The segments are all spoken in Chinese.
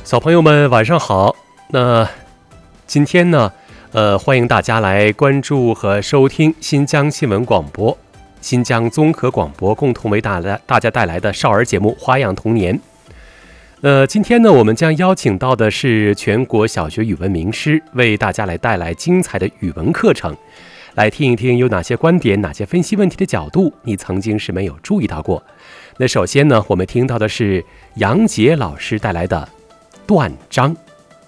小朋友们晚上好。那今天呢，欢迎大家来关注和收听新疆新闻广播、新疆综合广播共同为大家带来的少儿节目《花样童年》。今天呢，我们将邀请到的是全国小学语文名师，为大家来带来精彩的语文课程，来听一听有哪些观点、哪些分析问题的角度，你曾经是没有注意到过。那首先呢，我们听到的是杨杰老师带来的断章。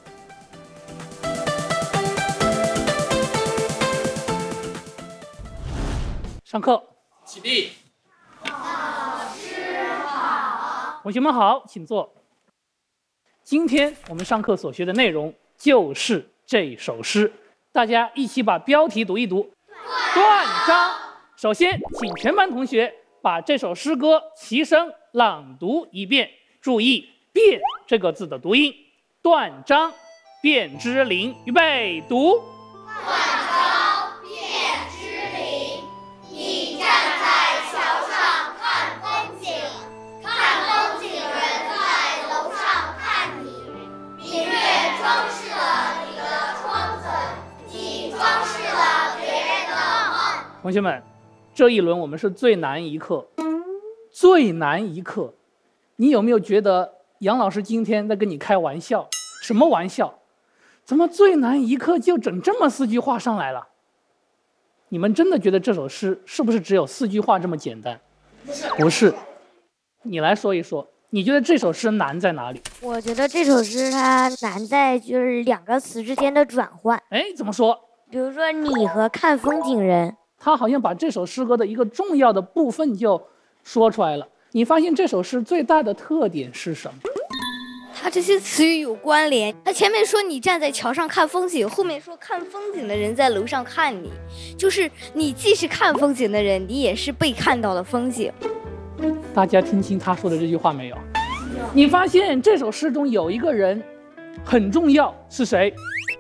上课， 起立。 老师好。 同学们好，请坐。今天我们上课所学的内容就是这首诗，大家一起把标题读一读。断章。首先，请全班同学把这首诗歌齐声朗读一遍，注意“变”这个字的读音。断章，卞之琳，预备，读。 断章，卞之琳。你站在桥上看风景，看风景人在楼上看你。明月装饰了你的窗子，你装饰了别人的梦。 同学们，这一轮我们是最难一课，最难一课。你有没有觉得杨老师今天在跟你开玩笑？什么玩笑？怎么最难一课就整这么4句话上来了？你们真的觉得这首诗是不是只有4句话这么简单？不是。你来说一说，你觉得这首诗难在哪里？ 我觉得这首诗它难在就是2个词之间的转换。 怎么说？ 比如说你和看风景人， 他好像把这首诗歌的一个重要的部分就说出来了。你发现这首诗最大的特点是什么？ 它这些词语有关联。它前面说你站在桥上看风景，后面说看风景的人在楼上看你，就是你既是看风景的人，你也是被看到的风景。 大家听清他说的这句话没有？你发现这首诗中有一个人很重要，是谁？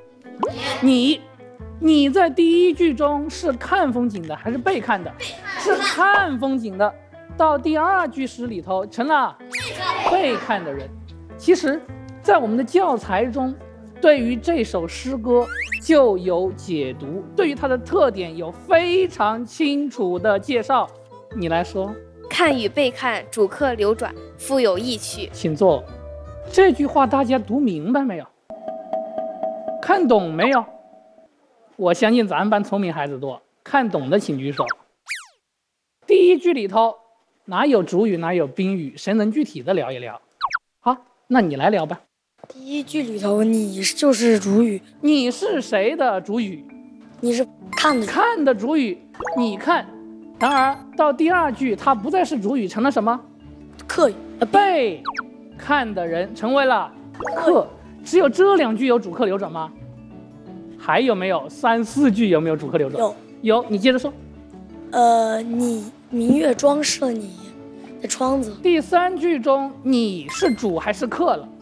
你在第1句中是看风景的还是被看的？是看风景的。到第2句诗里头成了被看的人。其实在我们的教材中，对于这首诗歌就有解读，对于它的特点有非常清楚的介绍。你来说。 看与被看，主客流转，富有意趣。 请坐。这句话大家读明白没有？看懂没有？我相信咱们班聪明孩子多，看懂的请举手。第1句里头哪有主语哪有宾语，谁能具体的聊一聊？好，那你来聊吧。 第1句里头你就是主语。 你是谁的主语？ 你是看的主语，你看。然而到第2句它不再是主语，成了什么？ 客语。 被看的人成为了客。只有这2句有主客流转吗？还有没有3、4句有没有主客流转？有，你接着说。 你明月装饰了你的窗子。 第3句中你是主还是客了？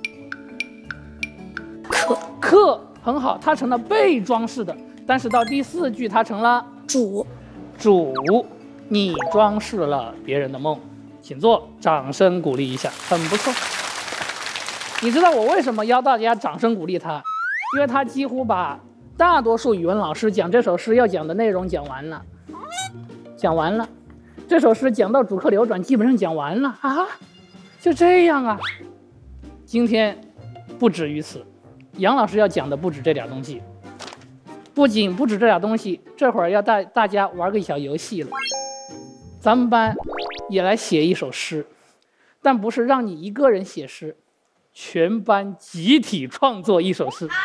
客，很好，它成了被装饰的。但是到第4句它成了主，你装饰了别人的梦。请坐，掌声鼓励一下，很不错。你知道我为什么要大家掌声鼓励他？因为他几乎把大多数语文老师讲这首诗要讲的内容讲完了。这首诗讲到主客流转基本上讲完了啊，就这样啊。今天不止于此，杨老师要讲的不止这点东西。不仅不止这点东西，这会儿要带大家玩个小游戏了。咱们班也来写一首诗，但不是让你一个人写诗，全班集体创作一首诗。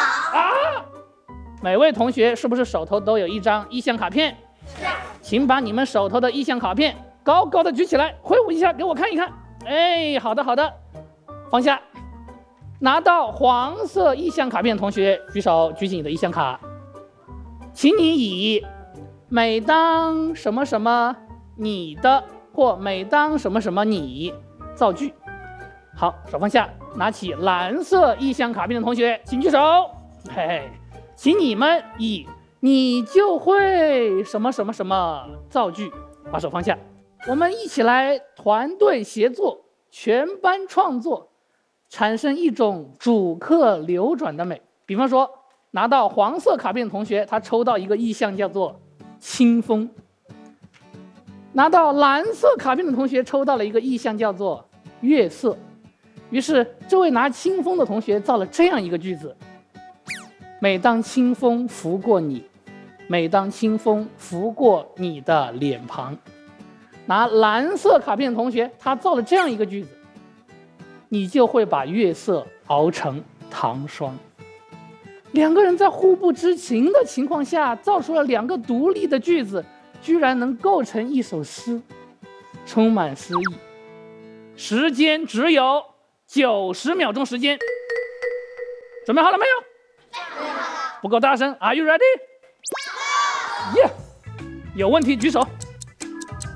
每位同学是不是手头都有一张意向卡片？是。请把你们手头的意向卡片高高的举起来，挥舞一下给我看一看。好的，放下。拿到黄色意向卡片的同学举手，举起你的意向卡。请你以每当什么什么你的或每当什么什么你造句。好，手放下。拿起蓝色意向卡片的同学请举手。请你们以你就会什么什么什么造句，把手放下。我们一起来团队协作，全班创作产生一种主客流转的美。比方说，拿到黄色卡片的同学，他抽到一个意象叫做清风；拿到蓝色卡片的同学抽到了一个意象叫做月色。于是，这位拿清风的同学造了这样一个句子：每当清风拂过你，每当清风拂过你的脸庞。拿蓝色卡片的同学，他造了这样一个句子：你就会把月色熬成糖霜。两个人在互不知情的情况下，造出了两个独立的句子，居然能构成一首诗，充满诗意。时间只有90秒钟时间，准备好了没有？不够大声 ，Are you ready？ 耶、有问题举手。